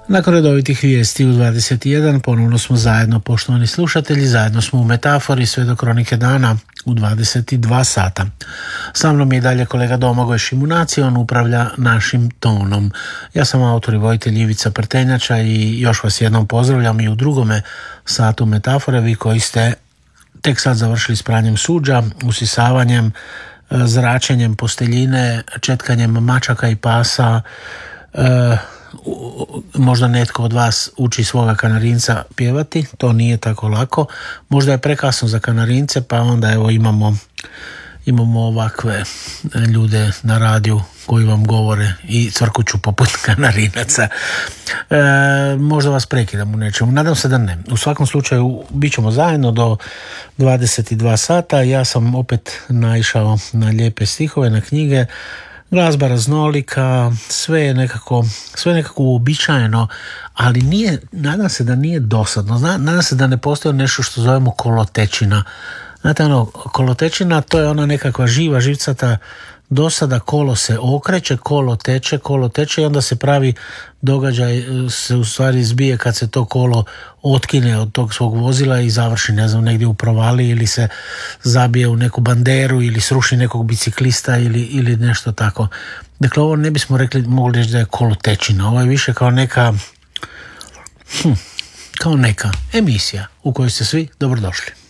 Nakon redovitih vijesti u 21 ponovno smo zajedno, poštovani slušatelji, zajedno smo u Metafori sve do kronike dana u 22 sata. Sa mnom je i dalje kolega Domagoj Šimunac i on upravlja našim tonom. Ja sam autor i vojitelj Ivica Prtenjača i još vas jednom pozdravljam i u drugome satu Metafore, vi koji ste tek sad završili s pranjem suđa, usisavanjem, zračenjem posteljine, četkanjem mačaka i pasa. Možda netko od vas uči svoga kanarinca pjevati, to nije tako lako, možda je prekasno za kanarince, pa onda evo imamo ovakve ljude na radiju koji vam govore i cvrkuću poput kanarinaca. Možda vas prekidam u nečemu, nadam se da ne. U svakom slučaju bit ćemo zajedno do 22 sata. Ja sam opet naišao na lijepe stihove, na knjige, glazba raznolika, sve je nekako uobičajeno, ali nadam se da nije dosadno. Nadam se da ne postoji nešto što zovemo kolotečina. Znate, kolotečina, to je ona nekakva živa, živcata dosada, kolo se okreće, kolo teče i onda se pravi događaj, se u stvari zbije kad se to kolo otkine od tog svog vozila i završi, ne znam, negdje u provaliji ili se zabije u neku banderu ili sruši nekog biciklista ili nešto tako. Dakle, ovo ne bismo mogli reći da je kolotečina, ovo je više kao neka emisija u kojoj ste svi dobrodošli.